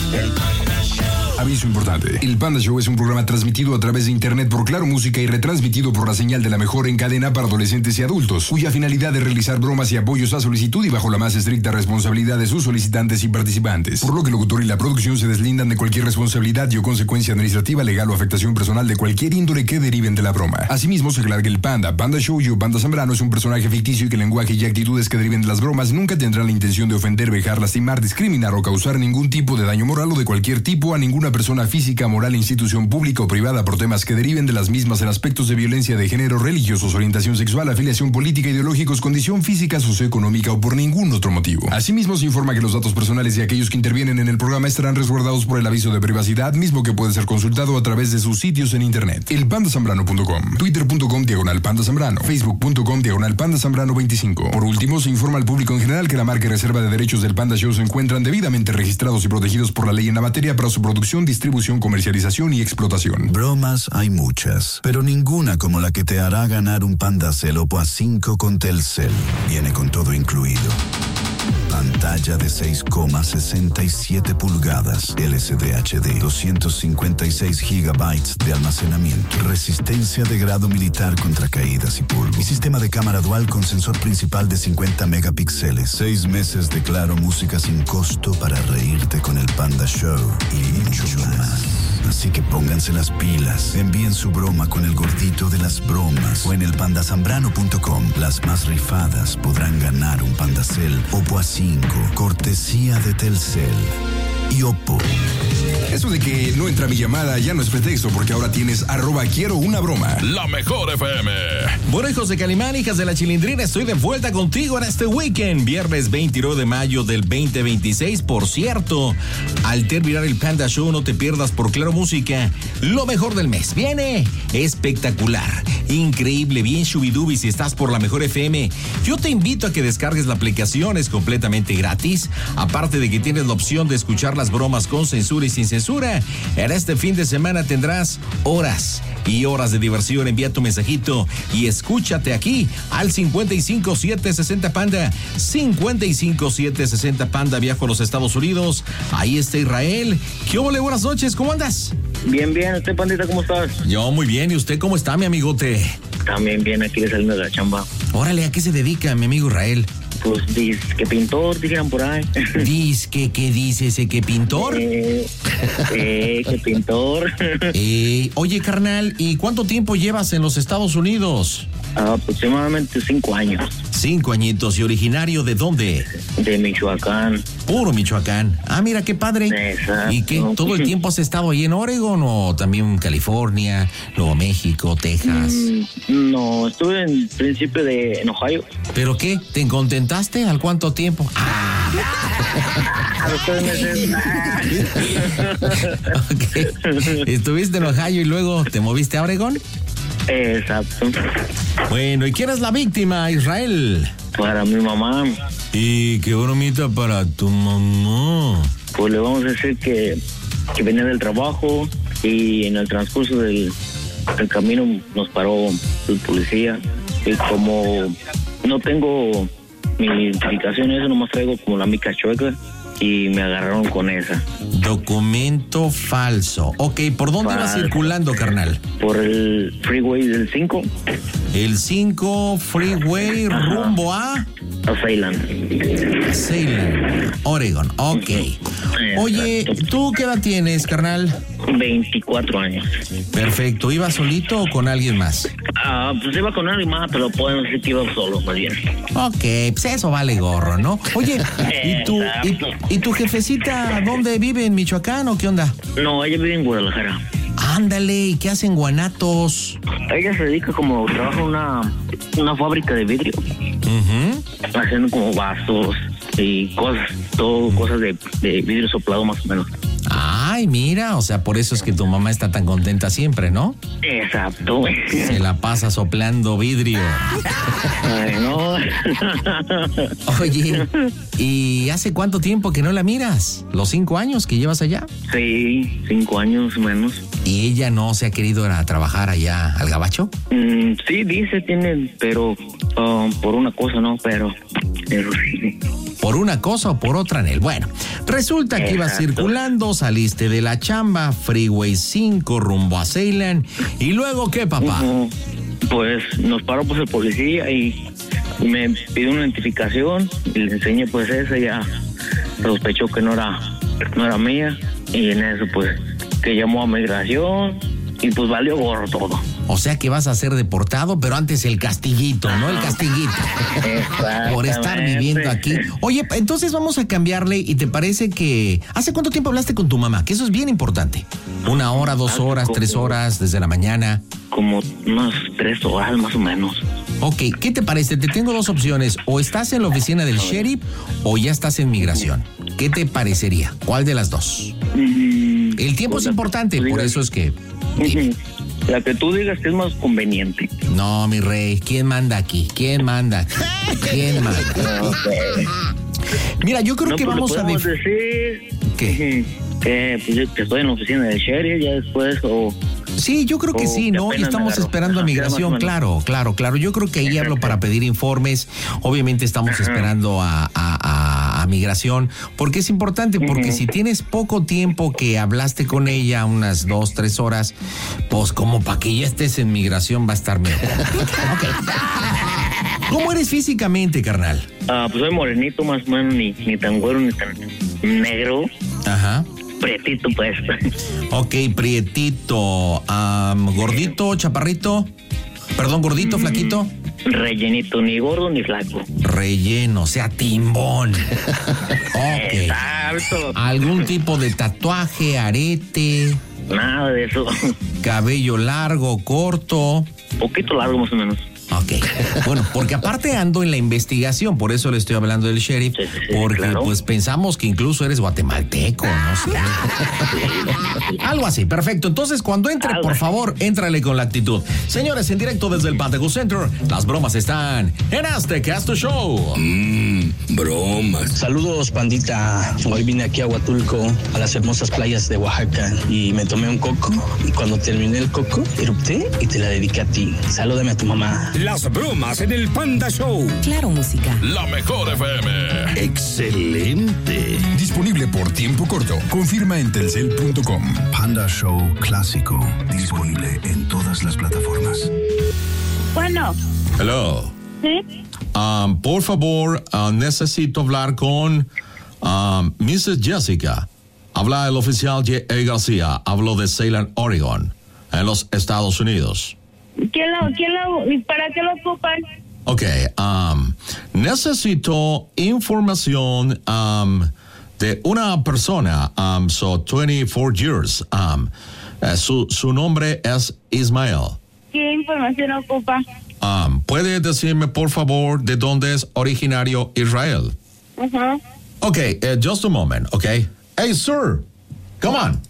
Aviso importante. El Panda Show es un programa transmitido a través de internet por Claro Música y retransmitido por la señal de la mejor en cadena para adolescentes y adultos, cuya finalidad es realizar bromas y apoyos a solicitud y bajo la más estricta responsabilidad de sus solicitantes y participantes. Por lo que el locutor y la producción se deslindan de cualquier responsabilidad y o consecuencia administrativa, legal o afectación personal de cualquier índole que deriven de la broma. Asimismo, se aclara que el Panda Show o Panda Zambrano es un personaje ficticio y que el lenguaje y actitudes que deriven de las bromas nunca tendrán la intención de ofender, vejar, lastimar, discriminar o causar ningún tipo de daño moral o de cualquier tipo a ninguna persona física, moral, institución pública o privada por temas que deriven de las mismas en aspectos de violencia de género, religiosos, orientación sexual, afiliación política, ideológicos, condición física, socioeconómica o por ningún otro motivo. Asimismo, se informa que los datos personales de aquellos que intervienen en el programa estarán resguardados por el aviso de privacidad, mismo que puede ser consultado a través de sus sitios en internet. elpandasambrano.com, twitter.com/pandazambrano, facebook.com/pandazambrano25. Por último, se informa al público en general que la marca y reserva de derechos del Panda Show se encuentran debidamente registrados y protegidos por la ley en la materia para su producción, distribución, comercialización y explotación. Bromas hay muchas, pero ninguna como la que te hará ganar un Pandacel Oppo A5 con Telcel. Viene con todo incluido. Pantalla de 6,67 pulgadas, LCD HD, 256 gigabytes de almacenamiento, resistencia de grado militar contra caídas y polvo, y sistema de cámara dual con sensor principal de 50 megapíxeles, 6 meses de Claro Música sin costo para reírte con el Panda Show y mucho más. Así que pónganse las pilas, envíen su broma con el gordito de las bromas o en elpandazambrano.com. Las más rifadas podrán ganar un Pandacel Oppo A5, cortesía de Telcel y Oppo. Eso de que no entra mi llamada ya no es pretexto, porque ahora tienes @quiero una broma. La mejor FM. Bueno, hijos de Calimán, hijas de la Chilindrina, estoy de vuelta contigo en este weekend, viernes 22 de mayo del 2026. Por cierto, al terminar el Panda Show, no te pierdas por Claro Música lo mejor del mes. Viene espectacular, increíble, bien shubidubi si estás por la mejor FM. Yo te invito a que descargues la aplicación, es completamente gratis. Aparte de que tienes la opción de escuchar las bromas con censura y sin censura, en este fin de semana tendrás horas y horas de diversión. Envía tu mensajito y escúchate aquí al 55760 Panda. 55760 Panda. Viajo a los Estados Unidos. Ahí está Israel. ¿Qué ole? Buenas noches, ¿cómo andas? Bien, ¿usted, Pandita, cómo estás? Yo muy bien, ¿y usted cómo está, mi amigote? También bien, aquí saliendo de la chamba. Órale, ¿a qué se dedica mi amigo Israel? Pues que pintor, dijeron por ahí. ¿Qué dice ese que pintor? Que pintor. Oye, carnal, ¿y cuánto tiempo llevas en los Estados Unidos? Aproximadamente 5 años. 5 añitos. ¿Y originario de dónde? De Michoacán. Puro Michoacán. Ah, mira, qué padre. Exacto. ¿Y qué? ¿Todo el tiempo has estado ahí en Oregon o también California, Nuevo México, Texas? No, estuve en principio en Ohio. ¿Pero qué? ¿Te contentaste? ¿Al cuánto tiempo? A los 3 meses. Okay. ¿Estuviste en Ohio y luego te moviste a Oregon? Exacto. Bueno, ¿y quién es la víctima, Israel? Para mi mamá. ¿Y qué bromita para tu mamá? Pues le vamos a decir que venía del trabajo y en el transcurso del camino nos paró el policía. Y como no tengo mi identificación, eso nomás traigo como la mica chueca y me agarraron con esa. Documento falso. Ok, ¿por dónde ibas circulando, carnal? Por el freeway del 5. El 5 freeway rumbo a Salem, Oregon. Ok. Oye, ¿tú qué edad tienes, carnal? 24 años. Perfecto. ¿Ibas solito o con alguien más? Pues iba con alguien más, pero podemos decir que iba solo, más bien. Ok, pues eso vale gorro, ¿no? Oye, ¿y tu jefecita dónde vive? ¿En Michoacán o qué onda? No, ella vive en Guadalajara. Ándale, ¿y qué hacen Guanatos? Ella se dedica como, trabaja en una fábrica de vidrio. Haciendo como vasos y cosas, cosas de vidrio soplado más o menos. Ay, mira, o sea, por eso es que tu mamá está tan contenta siempre, ¿no? Exacto. Se la pasa soplando vidrio. Ay, no. Oye, ¿y hace cuánto tiempo que no la miras? ¿Los 5 años que llevas allá? Sí, 5 años menos. ¿Y ella no se ha querido ir a trabajar allá al gabacho? Sí, dice, tiene, pero por una cosa no, pero eso sí. por una cosa o por otra, Nel. Bueno, resulta que ibas circulando, saliste de la chamba, Freeway 5 rumbo a Ceylan, y luego, ¿qué, papá? Pues nos paró pues el policía y me pidió una identificación y le enseñé pues esa, ya sospechó que no era mía, y en eso pues que llamó a migración y pues valió gorro todo. O sea que vas a ser deportado, pero antes el castiguito, ¿no? El castiguito. Por estar viviendo aquí. Oye, entonces vamos a cambiarle, y te parece que... ¿Hace cuánto tiempo hablaste con tu mamá? Que eso es bien importante. 1 hora, 2 horas, 3 horas, desde la mañana. Como unas 3 horas más o menos. Ok, ¿qué te parece? Te tengo 2 opciones. O estás en la oficina del sheriff o ya estás en migración. ¿Qué te parecería? ¿Cuál de las dos? El tiempo es importante, por eso es que... La que tú digas que es más conveniente. No, mi rey, ¿quién manda aquí? ¿Quién manda aquí? ¿Quién manda? No sé. Mira, yo creo que pues vamos a decir ¿qué? Que pues yo que estoy en la oficina del sheriff ya después, o... Sí, yo creo que sí, ¿no? Y estamos esperando a migración, claro. Yo creo que ahí hablo para pedir informes. Obviamente estamos esperando a migración, porque es importante, porque si tienes poco tiempo que hablaste con ella, unas 2, 3 horas, pues como para que ya estés en migración va a estar mejor. Okay. ¿Cómo eres físicamente, carnal? Pues soy morenito, más o menos, ni tan güero ni tan negro. Ajá. Prietito, pues. Ok, prietito. ¿Gordito, chaparrito? Perdón, ¿gordito, flaquito? Rellenito, ni gordo ni flaco. Relleno, o sea, timbón. Ok. Exacto. ¿Algún tipo de tatuaje, arete? Nada de eso. ¿Cabello largo, corto? Poquito largo, más o menos. Ok, bueno, porque aparte ando en la investigación, por eso le estoy hablando del sheriff, sí, porque claro. Pues pensamos que incluso eres guatemalteco, no sé. Algo así, perfecto. Entonces, cuando entre, por favor, éntrale con la actitud. Señores, en directo desde el Pantago Center, las bromas están en Aztecasto Show. Bromas. Saludos, pandita. Hoy vine aquí a Huatulco, a las hermosas playas de Oaxaca, y me tomé un coco, y cuando terminé el coco, erupté y te la dediqué a ti. Salúdame a tu mamá. Las bromas en el Panda Show. Claro, música. La mejor FM. Excelente. Disponible por tiempo corto. Confirma en telcel.com. Panda Show clásico. Disponible en todas las plataformas. Bueno. Hello. ¿Sí? Por favor, necesito hablar con Mrs. Jessica. Habla el oficial J.A. García. Hablo de Ceylan, Oregon, en los Estados Unidos. ¿Para qué lo ocupan? Ok, necesito información de una persona, 24 years. Su nombre es Ismael. ¿Qué información ocupa? ¿Puede decirme, por favor, de dónde es originario Israel? Uh-huh. Ok, just a moment, ok. Hey, sir, come on.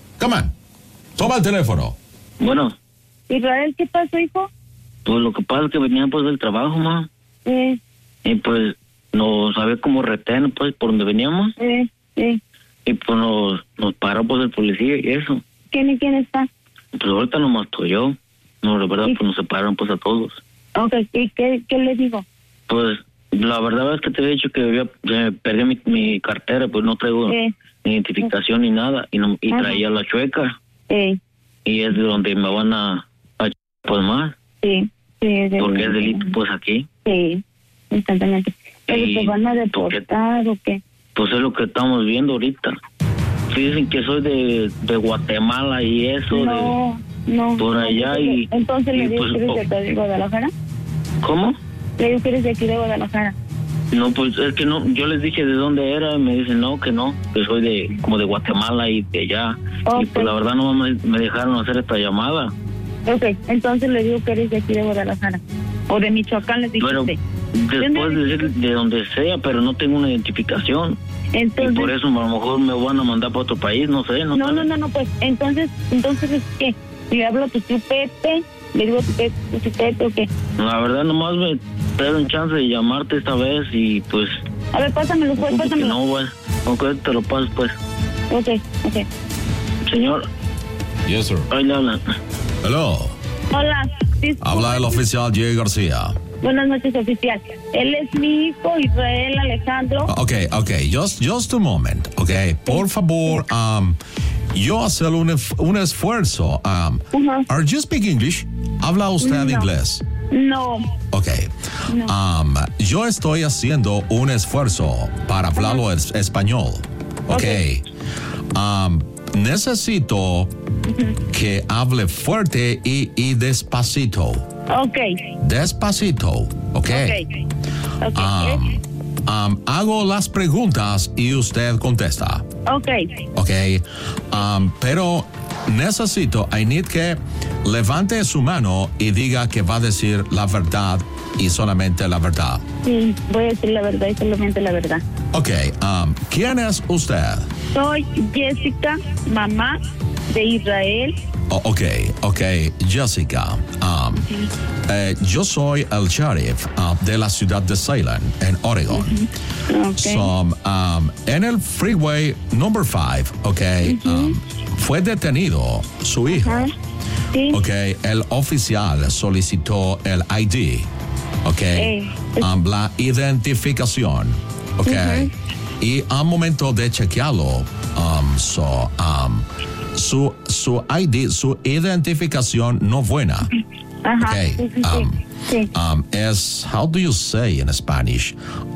Toma el teléfono. Bueno, Israel, ¿qué pasó, hijo? pues lo que pasa es que venía pues del trabajo, ma. Y pues nos sabía como retén, pues, por donde veníamos. Sí. Y pues nos paró pues el policía y eso. ¿Quién está? Pues ahorita nomás estoy yo. No, la verdad, pues nos separaron pues a todos. Ok, ¿y qué le digo? Pues la verdad es que te he dicho que perdí mi cartera, pues no traigo ni identificación ni nada. Y traía la chueca. Y es de donde me van a pues más. Sí. Porque es delito pues aquí. Sí, instantáneamente. ¿Pero te van a deportar o qué? Pues es lo que estamos viendo ahorita. Sí, dicen que soy de Guatemala y eso. No. Por allá y... Entonces le digo pues, que eres de Guadalajara. ¿Cómo? Le digo que eres de aquí de Guadalajara. No, pues es que no, yo les dije de dónde era y me dicen que soy como de Guatemala y de allá. Okay. Y pues la verdad no me dejaron hacer esta llamada. Ok, entonces le digo que eres de aquí de Guadalajara. O de Michoacán, les dijiste. Pero después de decir de donde sea, pero no tengo una identificación. Entonces, y por eso a lo mejor me van a mandar para otro país, no sé. No, pues entonces ¿es qué? Le hablo a tu chupete, le digo tu chupete o qué. La verdad nomás me dieron chance de llamarte esta vez y pues... A ver, pásamelo pues, pásamelo. No, güey. Ok, te lo paso pues. Ok. Señor. Yes, sir. Ahí le hablan. Hello. Hola. Habla el oficial J. García. Buenas noches, oficial. Él es mi hijo, Israel Alejandro. Okay, just a moment, okay. Por favor, yo hacer un esfuerzo. Are you speak English? ¿Habla usted inglés? No. Okay. No. Yo estoy haciendo un esfuerzo para hablarlo español. Okay. Necesito que hable fuerte y despacito. Okay. Despacito, okay. Hago las preguntas y usted contesta. Okay. Pero necesito, I need que levante su mano y diga que va a decir la verdad y solamente la verdad. Sí, voy a decir la verdad y solamente la verdad. Okay. ¿Quién es usted? Soy Jessica, mamá de Israel. Okay, Jessica. Yo soy el sheriff de la ciudad de Salem, en Oregon. Okay. So, en el freeway number 5, okay, fue detenido su hijo. Sí. Okay, el oficial solicitó el ID, okay, la identificación, okay, y al momento de chequearlo, su ID, su identificación no buena. Okay. Sí. Es, how do you say in Spanish?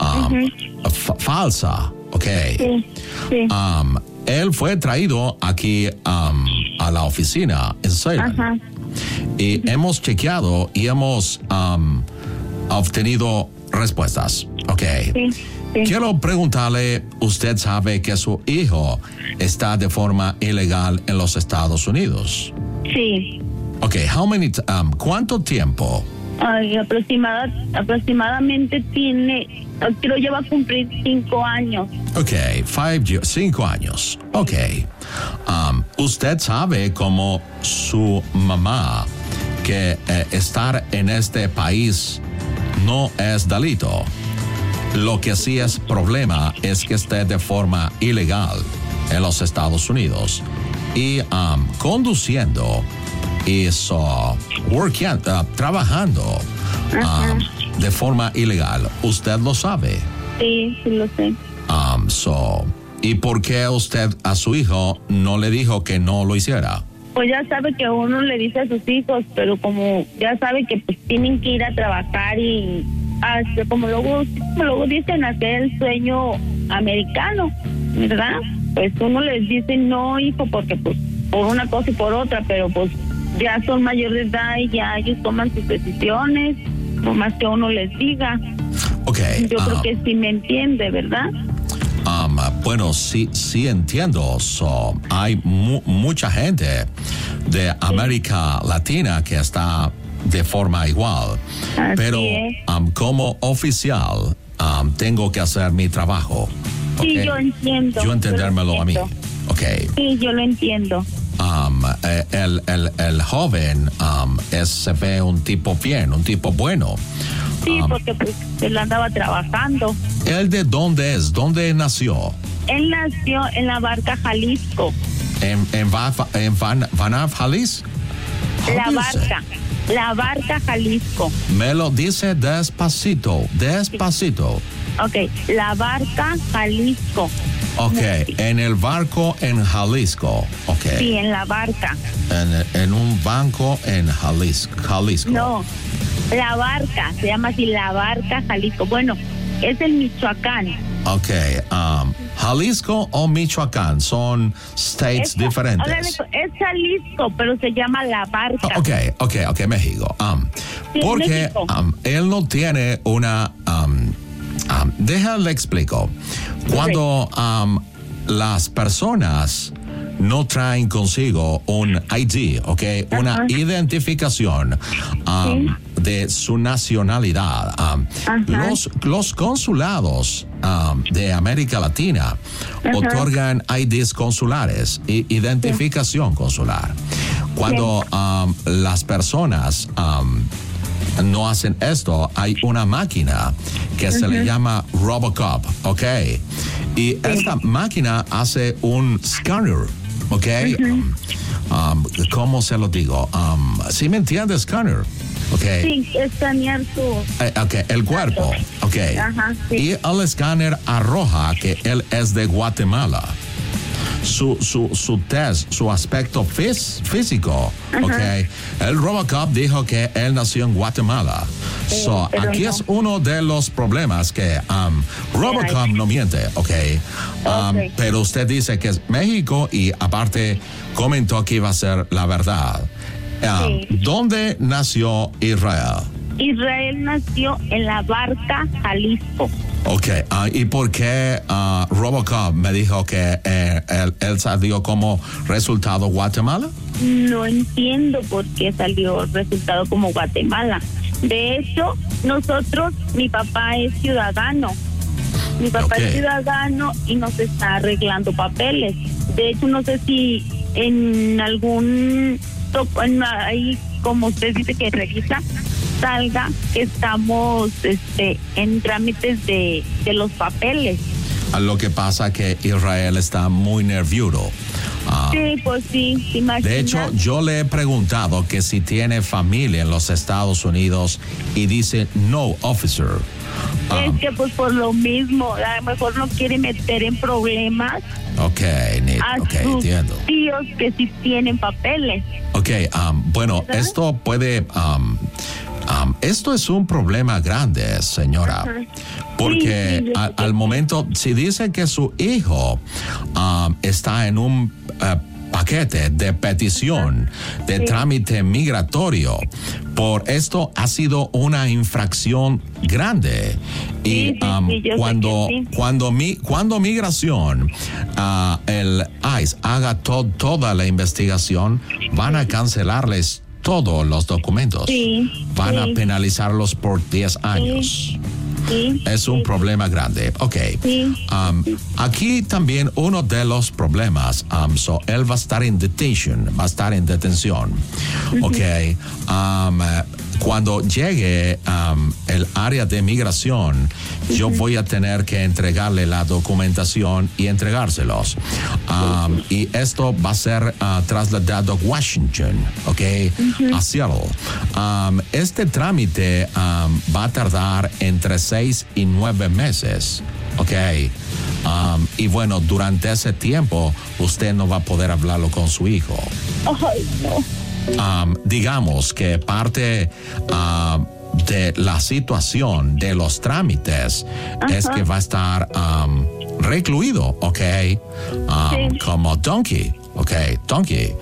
Falsa. Okay. Sí. Él fue traído aquí a la oficina en Salem. Y hemos chequeado y hemos obtenido respuestas. Okay. Sí. Quiero preguntarle, ¿usted sabe que su hijo está de forma ilegal en los Estados Unidos? Sí. Okay, ¿cuánto tiempo? Aproximadamente creo que va a cumplir 5 años. Okay, 5 años. Okay. ¿Usted sabe cómo su mamá que estar en este país no es delito? Lo que sí es problema es que esté de forma ilegal en los Estados Unidos y conduciendo y trabajando de forma ilegal. ¿Usted lo sabe? Sí, lo sé. ¿Y por qué usted a su hijo no le dijo que no lo hiciera? Pues ya sabe que uno le dice a sus hijos, pero como ya sabe que pues tienen que ir a trabajar y como luego dicen, hacer el sueño americano, ¿verdad? Pues uno les dice no, hijo, porque pues por una cosa y por otra, pero pues ya son mayores de edad y ya ellos toman sus decisiones, por más que uno les diga. Okay. Yo creo que sí me entiende, ¿verdad? Bueno, sí entiendo. Hay mucha gente de América Latina que está de forma igual. Así pero es. Como oficial tengo que hacer mi trabajo. Sí, Okay. yo entiendo. Yo entendérmelo a mí. Okay. Sí, yo lo entiendo. El joven se ve un tipo bien, un tipo bueno. Sí, porque pues él andaba trabajando. ¿Él de dónde es? ¿Dónde nació? Él nació en La Barca, Jalisco. ¿En Vanaf, Jalisco? La Barca, Jalisco. Me lo dice despacito. Ok, La Barca, Jalisco. Ok, en el barco en Jalisco. Ok. Sí, en La Barca. En un banco en Jalisco. No, La Barca, se llama así, La Barca, Jalisco. Bueno, es el Michoacán. Ok, Jalisco o Michoacán son states diferentes. Es Jalisco, pero se llama La Barca. Ok, México. Sí, porque México. Él no tiene una... déjale explico. Cuando las personas no traen consigo un ID, una identificación de su nacionalidad. Los consulados de América Latina otorgan IDs consulares, identificación consular. Cuando las personas no hacen esto, hay una máquina que se le llama Robocop, y esta máquina hace un scanner, ¿cómo se lo digo? ¿Sí me entiendes, scanner? Okay. Sí, escanear su... Okay, el cuerpo. Okay. Ajá, sí. Y el escáner arroja que él es de Guatemala. Su test, su aspecto físico, okay. El Robocop dijo que él nació en Guatemala. So, aquí es uno de los problemas que Robocop no miente, okay. Pero usted dice que es México y aparte comentó que iba a ser la verdad. ¿Dónde nació Israel? Israel nació en La Barca, Jalisco. Ok, ¿y por qué Robocop me dijo que él salió como resultado Guatemala? No entiendo por qué salió resultado como Guatemala. De hecho, mi papá es ciudadano. Mi papá es ciudadano y nos está arreglando papeles. De hecho, no sé si en algún... ahí, como usted dice que revisa, salga que estamos en trámites de los papeles. Lo que pasa que Israel está muy nervioso. Sí, pues sí, imagina. De hecho, yo le he preguntado que si tiene familia en los Estados Unidos y dice no, officer. Es que pues por lo mismo, a lo mejor no quiere meter en problemas. Ok, entiendo. Tíos que sí tienen papeles. Ok, bueno, ¿verdad? Esto puede... esto es un problema grande, señora, porque sí, al momento, si dice que su hijo está en un paquete de petición de trámite migratorio, por esto ha sido una infracción grande y cuando migración, el ICE haga toda la investigación, van a cancelarles todos los documentos. Van a penalizarlos por 10 años. Es un problema grande. Ok. Aquí también uno de los problemas, él va a estar en detención. Ok. Cuando llegue el área de migración, yo voy a tener que entregarle la documentación y entregárselos. Y esto va a ser trasladado a Washington, ¿ok? A Seattle. Este trámite va a tardar entre 6 y 9 meses, ¿ok? Y bueno, durante ese tiempo, usted no va a poder hablarlo con su hijo. Ay, no. Digamos que parte de la situación de los trámites es que va a estar recluido, ¿ok? Como donkey, ¿ok? Donkey,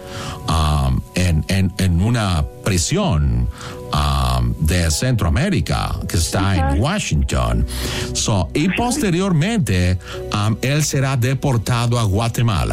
en una prisión de Centroamérica que está en Washington. Y posteriormente él será deportado a Guatemala.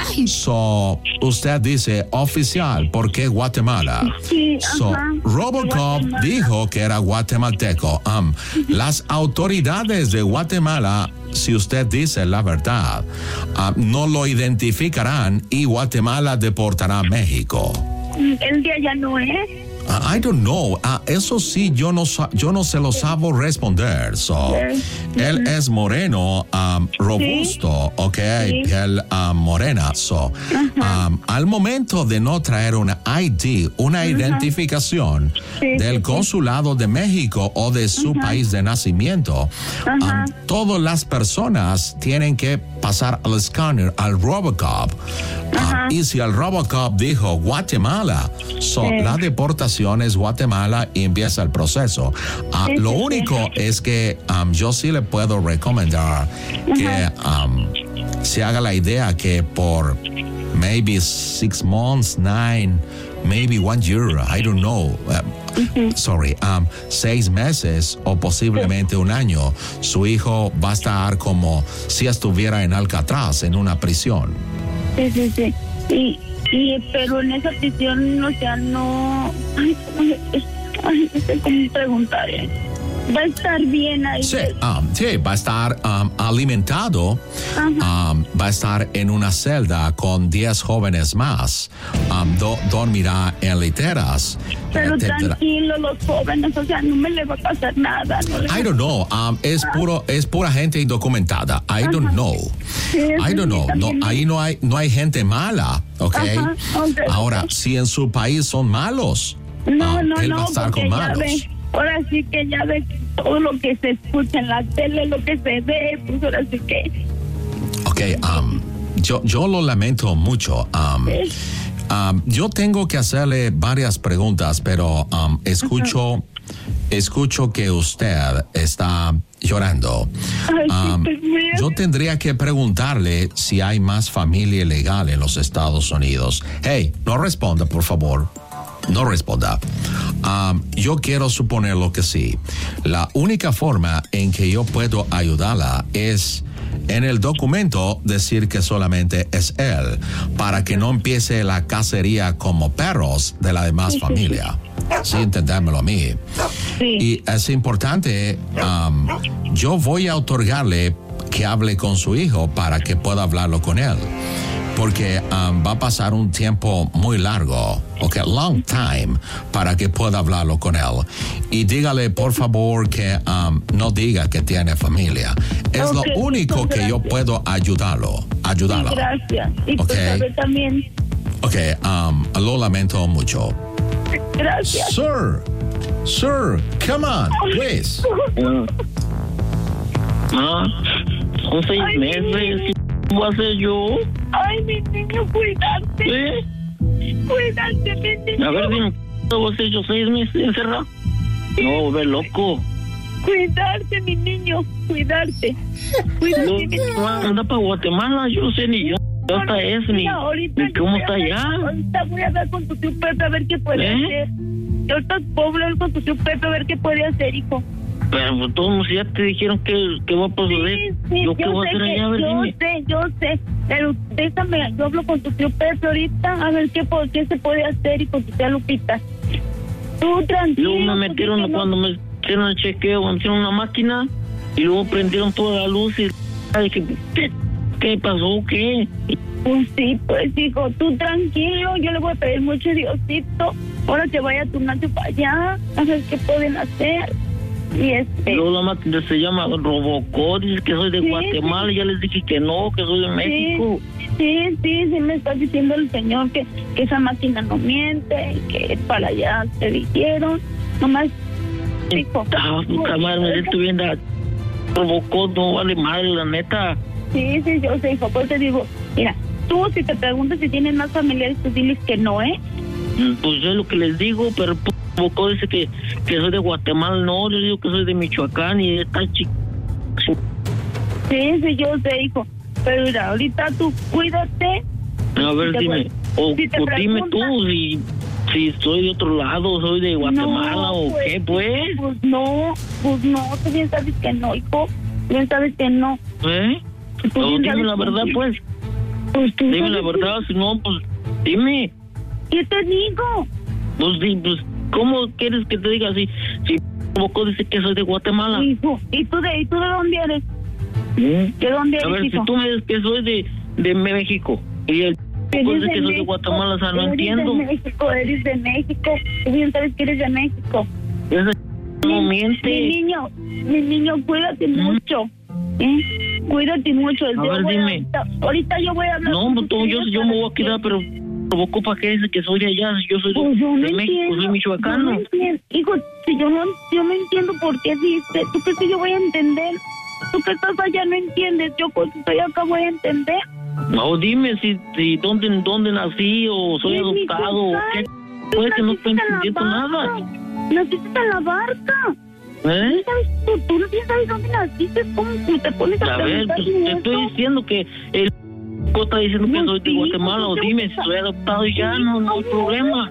Usted dice, oficial, ¿por qué Guatemala? Robocop dijo que era guatemalteco. Las autoridades de Guatemala, si usted dice la verdad, no lo identificarán y Guatemala deportará a México. El día ya no es. I don't know. Eso sí, yo no se lo sabo responder. Él es moreno, robusto, piel morena. Al momento de no traer una ID, una identificación del consulado de México o de su país de nacimiento, todas las personas tienen que pasar al escáner, al Robocop. Y si el Robocop dijo Guatemala, la deportación es Guatemala y empieza el proceso. Lo único es que yo sí le puedo recomendar que se haga la idea que por maybe 6 months, 9, maybe 1 year, I don't know. 6 meses o posiblemente 1 año, su hijo va a estar como si estuviera en Alcatraz, en una prisión. Sí. Pero en esa prisión, o sea, no... no sé cómo preguntar. Va a estar bien ahí. Sí, va a estar alimentado. Va a estar en una celda con 10 jóvenes más. Dormirá en literas. Pero tranquilo, los jóvenes, o sea, no me le va a pasar nada. I don't know. Es pura gente indocumentada. I don't know. I don't know. No, ahí no hay gente mala, ¿ok? Ahora, si en su país son malos, No, él va a estar con malos. Ahora sí que ya ve todo lo que se escucha en la tele, lo que se ve, pues ahora sí que... Ok, yo lo lamento mucho. Yo tengo que hacerle varias preguntas, pero escucho que usted está llorando. Yo tendría que preguntarle si hay más familia ilegal en los Estados Unidos. Hey, no responda, por favor. No responda. Yo quiero suponerlo que sí. La única forma en que yo puedo ayudarla es en el documento decir que solamente es él, para que no empiece la cacería como perros de la demás familia. Sí, entendérmelo a mí. Sí. Y es importante, yo voy a otorgarle que hable con su hijo para que pueda hablarlo con él. Porque va a pasar un tiempo muy largo, long time, para que pueda hablarlo con él. Y dígale, por favor, que no diga que tiene familia. Es lo único que yo puedo ayudarla. Sí, gracias. Y pues sabe también. Lo lamento mucho. Gracias. Sir, come on, please. Son 6 meses. ¿Qué voy a hacer yo? Ay, mi niño, cuídate. Cuídate, mi niño. A ver, dime, ¿qué voy a hacer yo 6 meses encerrado? No, ve loco. Cuidarte, mi niño, cuidarte. Cuídate, mi niño. Anda para Guatemala, yo no sé ni yo. Hasta eso, ni cómo está allá. Ahorita voy a hablar con tu tío Pepe a ver qué puede hacer. Ahorita puedo hablar con tu tío Pepe a ver qué puede hacer, hijo. Pero pues, todos ya te dijeron que va a proceder. Sí, ¿Yo qué voy a hacer allá? A ver, yo sé. Pero déjame, yo hablo con tu tío Pepe ahorita a ver qué se puede hacer y con tu tía Lupita. Tú tranquilo. Luego me metieron, cuando me hicieron el chequeo, me metieron una máquina y luego prendieron toda la luz y dije, ¿qué pasó? ¿Qué? Pues sí, pues hijo, tú tranquilo, yo le voy a pedir mucho a Diosito. Ahora que vaya a turnarse para allá, a ver qué pueden hacer. Y luego la máquina se llama Robocop, dice que soy de Guatemala, ya les dije que no, que soy de México. Sí, me está diciendo el señor que esa máquina no miente, que para allá te dijeron, nomás, hijo. Puta madre, me estoy viendo Robocop, no vale madre, la neta. Sí, yo sé, hijo, pues te digo, mira, tú si te preguntas si tienen más familiares, tú diles que no, Pues yo es lo que les digo, pero Robocop dice que soy de Guatemala, no, yo digo que soy de Michoacán y está chico. Sí, yo sé, hijo, pero mira, ahorita tú cuídate. A ver, dime, dime tú si soy de otro lado, soy de Guatemala o pues, qué, pues. Pues no, tú bien sabes que no, hijo, bien sabes que no. No, dime la verdad, pues. Dime la verdad, si no, pues, dime. ¿Qué te digo? Pues, ¿cómo quieres que te diga si Robocop dice que soy de Guatemala? Hijo, ¿y tú de dónde eres? ¿De dónde eres, a ver, hijo? si tú me dices que soy de México y el dice que soy de Guatemala, o sea, no entiendo. Eres de México, tú bien sabes que eres de México. No miente. Mi niño, cuídate mucho. Cuídate mucho. A ver, dime. Ahorita yo voy a hablar. No, yo me voy a quedar, pero Robocop, ¿para qué dice que soy de allá? Yo soy de México, soy michoacano. No entiendo. Hijo, si yo no entiendo por qué dices. ¿Tú crees que yo voy a entender? Tú que estás allá no entiendes. Yo cuando estoy acá voy a entender. No, dime si dónde nací o soy adoptado o qué. Puede que no estoy entendiendo nada. Naciste en la barca. Tú no sabes dónde naciste. ¿Cómo te pones a ver, pues te estoy diciendo que el está diciendo que soy de Guatemala, o dime si soy adoptado y ya, no hay problema.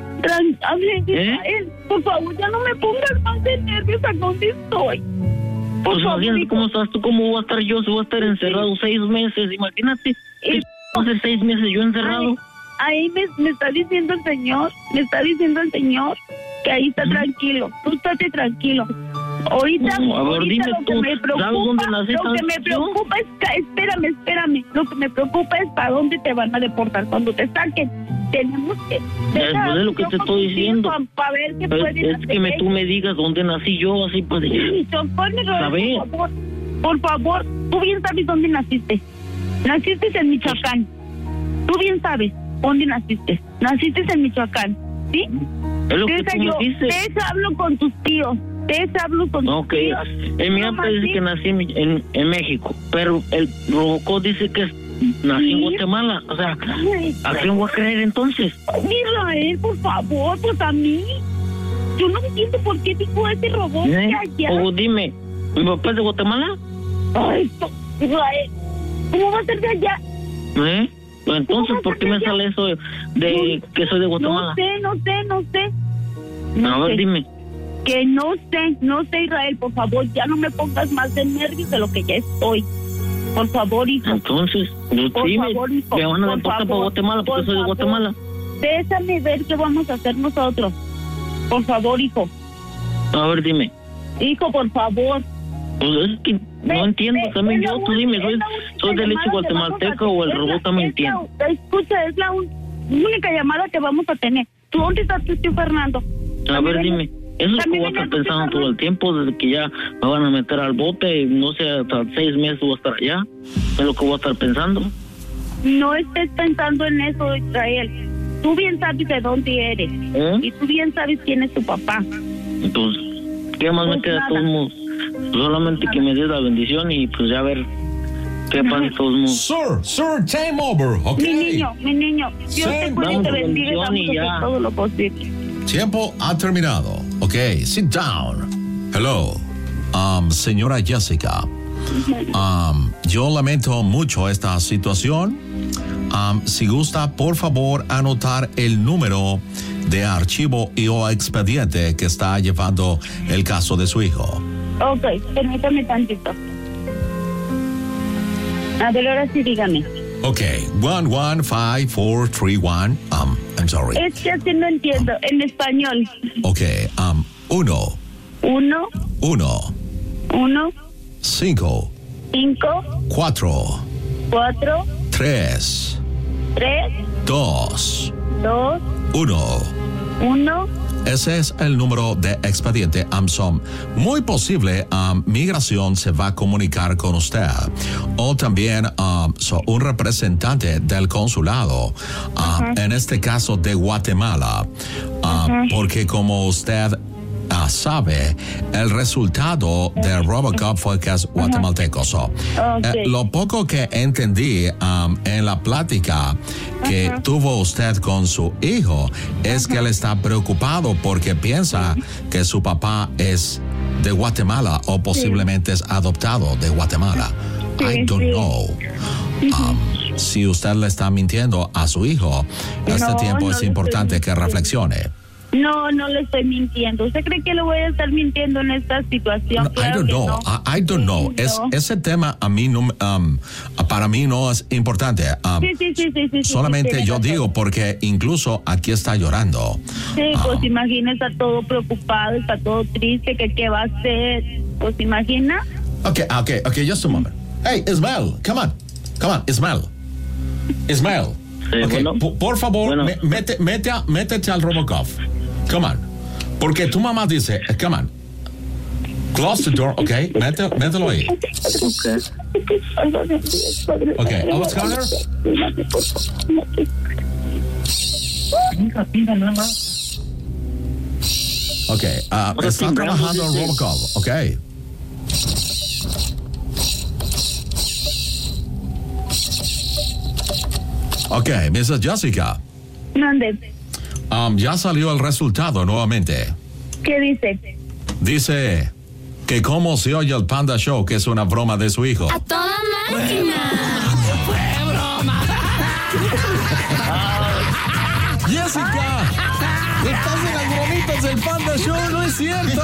Por favor, ya no me pongas más de nervios a donde estoy. Pues imagínate cómo estás tú, cómo voy a estar yo, si voy a estar encerrado 6 meses, imagínate, hace 6 meses yo encerrado. Ahí me está diciendo el señor, que ahí está tranquilo, tú estate tranquilo. Ahorita, a ver, dime tú, ¿sabes dónde nací? Lo que me preocupa es, espérame, lo que me preocupa es para dónde te van a deportar cuando te saquen. Tenemos que... es lo que te estoy diciendo. Para ver qué pueden hacer. Que tú me digas dónde nací yo, así pues... Por favor, tú bien sabes dónde naciste. Naciste en Michoacán. Tú bien sabes dónde naciste. Naciste en Michoacán. ¿sí? Es lo que Deja tú me dices. Deja hablo con tus tíos. Deja hablo con tus tíos. Mi papá dice que nací en México, pero el Robocop dice que nací en Guatemala. O sea, ¿a quién voy a creer entonces? Israel, por favor, pues a mí. Yo no entiendo por qué dijo ese robot de allá. O dime, ¿mi papá es de Guatemala? Ay, Israel, ¿cómo va a ser de allá? Pues entonces, ¿por qué me sale eso de que soy de Guatemala? No sé. A ver, dime. Que no sé, Israel, por favor, ya no me pongas más de nervios de lo que ya estoy. Por favor, hijo. Entonces, me van a deportar para Guatemala porque soy de Guatemala. Déjame ver qué vamos a hacer nosotros. Por favor, hijo. A ver, dime. Hijo, por favor. Pues es que no entiendo también yo. Tú dime, ¿soy de leche guatemalteca o el robot también entiende? Escucha, es la única llamada que vamos a tener. ¿Tú dónde estás, tío Fernando? A ver, dime. Eso es lo que voy a estar pensando todo el tiempo, desde que ya me van a meter al bote, no sé, hasta 6 meses voy a estar allá. Es lo que voy a estar pensando. No estés pensando en eso, Israel. Tú bien sabes de dónde eres. Y tú bien sabes quién es tu papá. Entonces, ¿qué más me queda? Todos modos, solamente que me des la bendición y pues ya a ver qué pasa de todos modos. Sir, time over, ¿ok? Mi niño, Dios te cuide y te bendiga y vamos a hacer todo lo posible. Tiempo ha terminado. Ok, sit down. Hello, señora Jessica. Yo lamento mucho esta situación. Si gusta, por favor, anotar el número de archivo y o expediente que está llevando el caso de su hijo. Ok, permítame tantito. A ver, ahora sí, dígame. Ok, 115431. I'm sorry. Es que así no entiendo, en español. Ok, 1 5 4 3 2 1. Ese es el número de expediente AMSOM. Muy posible Migración se va a comunicar con usted o también un representante del consulado, en este caso de Guatemala, porque como usted sabe, el resultado de Robocop fue que es guatemalteco. Lo poco que entendí en la plática que tuvo usted con su hijo es que él está preocupado porque piensa que su papá es de Guatemala o posiblemente es adoptado de Guatemala. I don't know. Si usted le está mintiendo a su hijo, este tiempo es importante que reflexione. No le estoy mintiendo. ¿Usted cree que le voy a estar mintiendo en esta situación? No, claro, I don't know. Ese tema a mí no, para mí no es importante. Sí, solamente yo digo porque incluso aquí está llorando. Sí, pues imagina, está todo preocupado, está todo triste, que qué va a hacer. Pues imagina. Okay, just a moment. Hey, Ismael, come on, Ismael. Okay, bueno, por favor, bueno. Métete al Robocop. Come on. Porque tu mamá dice, come on. Close the door, okay? Mételo ahí. Okay, let's go there. Okay, está trabajando en Robocop, okay. Okay, Mrs. Jessica. Mande. Ya salió el resultado nuevamente. ¿Qué dice? Dice que cómo se oye el Panda Show, que es una broma de su hijo. ¡A toda máquina! ¡Fue broma! ¡Jessica! ¡Estás en las bromitas del Panda Show! ¡No es cierto!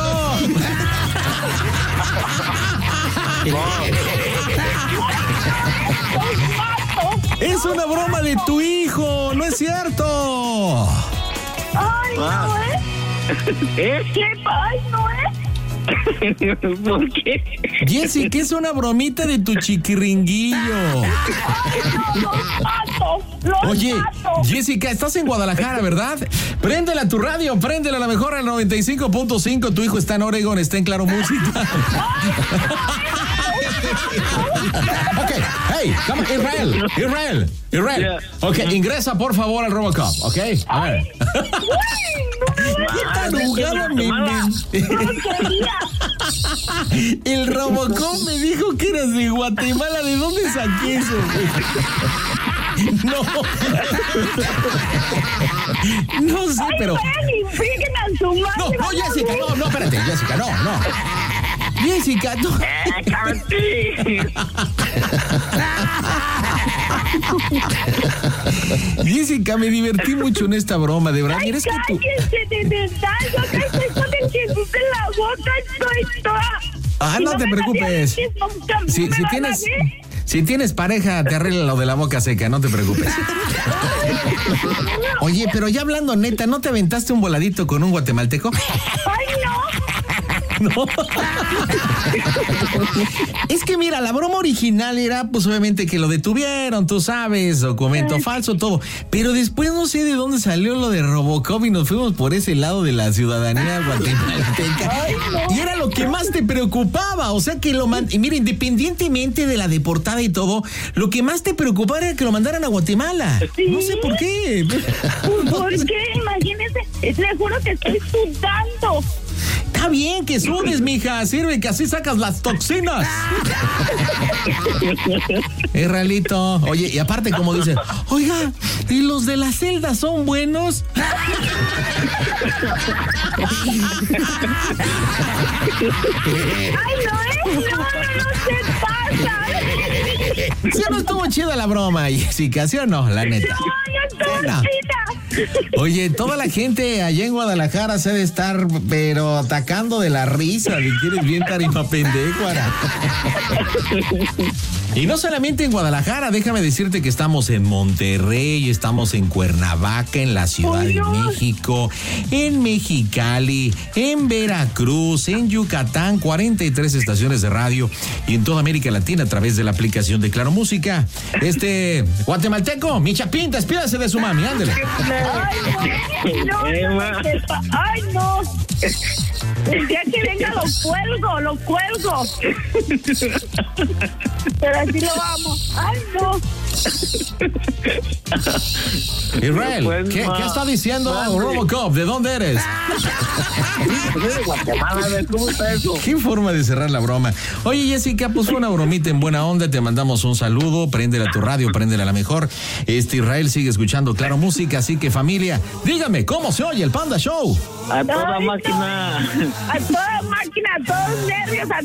¡Es una broma de tu hijo! ¡No es cierto! ¡Ay, no es! ¿Qué? ¡Ay, no es! ¿Por qué? Jessica, es una bromita de tu chiquiringuillo. Oye, Jessica, estás en Guadalajara, ¿verdad? Préndela a tu radio, préndela a la mejor al 95.5. Tu hijo está en Oregon, está en Claro Música. Ok, Hey, come on, Israel. Yeah. Ok, ingresa por favor al Robocop, ok? A ver. ¿Qué tan jugado El Robocop me dijo que eras de Guatemala. ¿De dónde saqué eso? No. No sé, pero... No, Jessica, no, espérate, Jessica, no. Jessica, no. Jessica, me divertí mucho en esta broma, de verdad. Mira, es que tú... Yo acá estoy con el Jesús en la boca, estoy toda... no te preocupes. Si tienes pareja, te arregla lo de la boca seca, no te preocupes. Oye, pero ya hablando neta, ¿no te aventaste un voladito con un guatemalteco? ¡Ay, no! No. Es que mira, la broma original era pues obviamente que lo detuvieron, tú sabes, documento falso, todo. Pero después no sé de dónde salió lo de Robocop y nos fuimos por ese lado de la ciudadanía guatemalteca. Y era lo que más te preocupaba, o sea que y mira, independientemente de la deportada y todo, lo que más te preocupaba era que lo mandaran a Guatemala. ¿Sí? No sé por qué. ¿Por qué? Imagínese, le juro que estoy sudando. Está bien que sudes, mija. Sirve que así sacas las toxinas. Israelito. Oye, y aparte, como dice, oiga, ¿y los de la celda son buenos? ¡Ay, no se pasa! ¿Sí o no estuvo chida la broma, Jessica? ¿Sí o no? La neta. No, estuvo chida. Oye, toda la gente allá en Guadalajara se ha de estar, pero atacando de la risa, de que eres bien tarima pendejuara. Y no solamente en Guadalajara, déjame decirte que estamos en Monterrey, estamos en Cuernavaca, en la Ciudad de México, en Mexicali, en Veracruz, en Yucatán, 43 estaciones de radio y en toda América Latina a través de la aplicación de Claro Música. Guatemalteco, mi chapín, despídase de su mami, ándele. Ay, no. El día que venga lo cuelgo. Pero así lo vamos. Ay, no. Israel, ¿qué está diciendo Robocop? ¿De dónde eres? De Guatemala, ¿cómo está eso? Qué forma de cerrar la broma. Oye, Jessica, pues fue una bromita en buena onda. Te mandamos un saludo. Préndela a tu radio, préndela a la mejor. Israel sigue escuchando Claro Música, así que familia, dígame, ¿cómo se oye el Panda Show? A toda máquina. A toda máquina, a todos nervios, a